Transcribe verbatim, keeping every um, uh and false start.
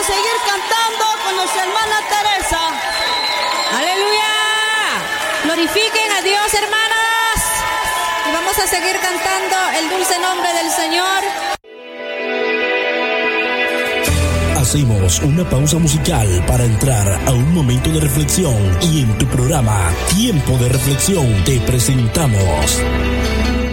seguir cantando con nuestra hermana Teresa. ¡Aleluya! Glorifiquen a Dios, hermanas. Y vamos a seguir cantando el dulce nombre del Señor. Hacemos una pausa musical para entrar a un momento de reflexión y en tu programa Tiempo de Reflexión te presentamos